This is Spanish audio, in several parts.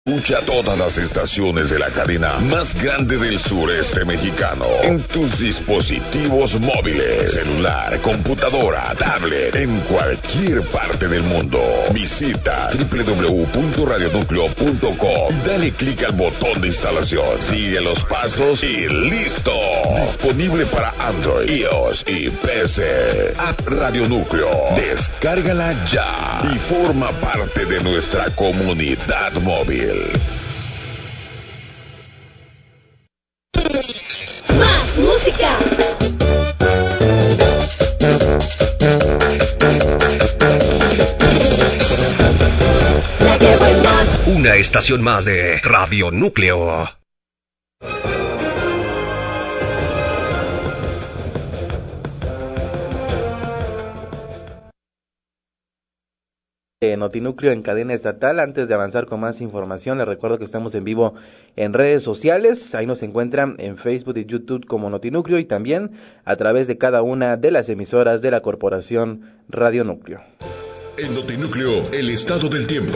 Escucha todas las estaciones de la cadena más grande del sureste mexicano en tus dispositivos móviles, celular, computadora, tablet, en cualquier parte del mundo. Visita www.radionucleo.com y dale clic al botón de instalación. Sigue los pasos y ¡listo! Disponible para Android, iOS y PC. App Radio Núcleo. Descárgala ya y forma parte de nuestra comunidad móvil. Más música. La que buena. Una estación más de Radio Núcleo. Notinúcleo en cadena estatal. Antes de avanzar con más información, les recuerdo que estamos en vivo en redes sociales. Ahí nos encuentran en Facebook y YouTube como Notinúcleo y también a través de cada una de las emisoras de la corporación Radio Núcleo. En Notinúcleo, el estado del tiempo.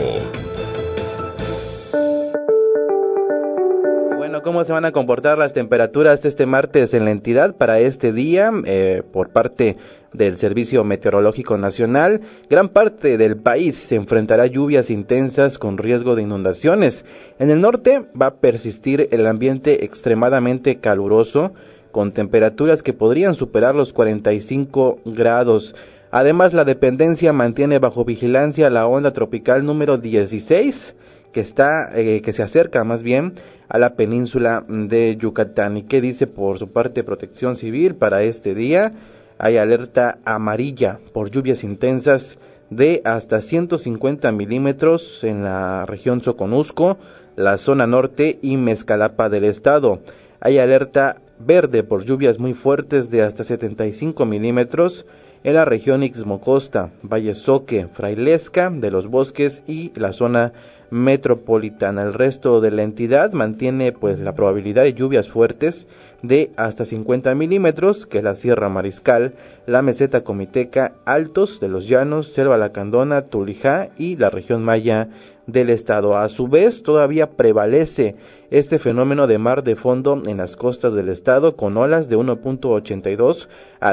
Bueno, ¿cómo se van a comportar las temperaturas este martes en la entidad para este día? Por parte del Servicio Meteorológico Nacional, gran parte del país se enfrentará a lluvias intensas con riesgo de inundaciones. En el norte va a persistir el ambiente extremadamente caluroso, con temperaturas que podrían superar los 45 grados. Además, la dependencia mantiene bajo vigilancia la onda tropical número 16, que se acerca más bien a la península de Yucatán. ¿Y qué dice por su parte Protección Civil para este día? Hay alerta amarilla por lluvias intensas de hasta 150 milímetros en la región Soconusco, la zona norte y Mezcalapa del estado. Hay alerta verde por lluvias muy fuertes de hasta 75 milímetros en la región Ixmocosta, Valle Soque, Frailesca de los Bosques y la zona metropolitana. El resto de la entidad mantiene la probabilidad de lluvias fuertes de hasta 50 milímetros, que es la Sierra Mariscal, la Meseta Comiteca, Altos de los Llanos, Selva Lacandona, Tulijá y la región Maya del estado. A su vez, todavía prevalece este fenómeno de mar de fondo en las costas del estado, con olas de 1.82 a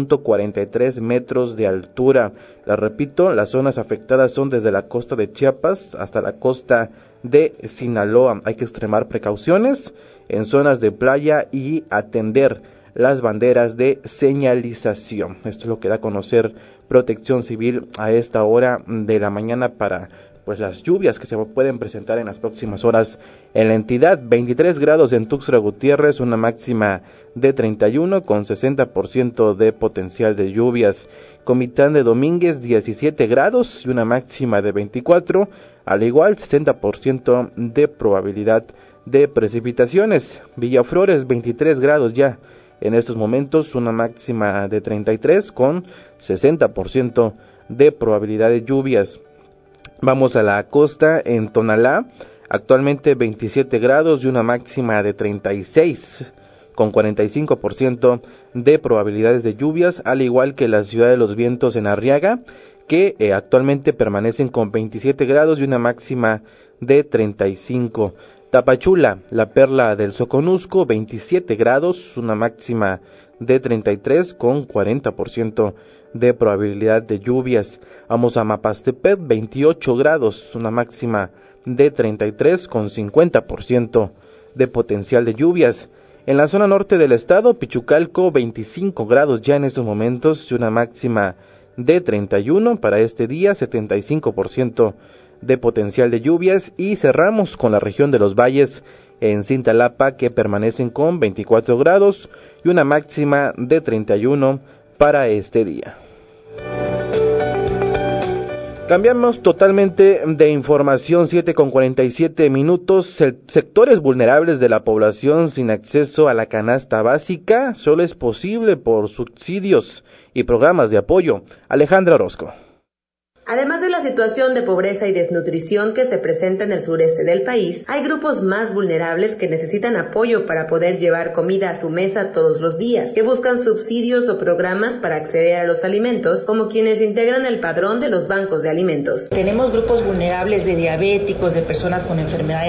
2.43 metros de altura. Les repito, las zonas afectadas son desde la costa de Chiapas hasta la costa de Sinaloa. Hay que extremar precauciones en zonas de playa y atender las banderas de señalización. Esto es lo que da a conocer Protección Civil a esta hora de la mañana para las lluvias que se pueden presentar en las próximas horas en la entidad. 23 grados en Tuxtla Gutiérrez, una máxima de 31 con 60% de potencial de lluvias. Comitán de Domínguez, 17 grados y una máxima de 24, al igual 60% de probabilidad de precipitaciones. Villaflores, 23 grados ya en estos momentos, una máxima de 33 con 60% de probabilidad de lluvias. Vamos a la costa en Tonalá, actualmente 27 grados y una máxima de 36 con 45% de probabilidades de lluvias, al igual que la Ciudad de los Vientos en Arriaga, que actualmente permanecen con 27 grados y una máxima de 35. Tapachula, la perla del Soconusco, 27 grados, una máxima de 33 con 40% de probabilidad de lluvias. Vamos a Mapastepec, 28 grados, una máxima de 33 con 50% de potencial de lluvias. En la zona norte del estado, Pichucalco, 25 grados ya en estos momentos y una máxima de 31 para este día, 75% de potencial de lluvias. Y cerramos con la región de los valles en Cintalapa, que permanecen con 24 grados y una máxima de 31 para este día. Cambiamos totalmente de información, 7:47. Sectores vulnerables de la población sin acceso a la canasta básica solo es posible por subsidios y programas de apoyo. Alejandra Orozco. Además de la situación de pobreza y desnutrición que se presenta en el sureste del país, hay grupos más vulnerables que necesitan apoyo para poder llevar comida a su mesa todos los días, que buscan subsidios o programas para acceder a los alimentos, como quienes integran el padrón de los bancos de alimentos. Tenemos grupos vulnerables de diabéticos, de personas con enfermedades